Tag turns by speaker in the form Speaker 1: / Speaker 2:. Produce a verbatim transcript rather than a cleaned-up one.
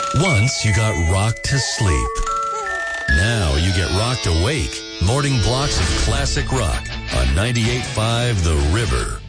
Speaker 1: Once you got rocked to sleep. Now you get rocked awake. Morning blocks of classic rock on ninety-eight point five The River.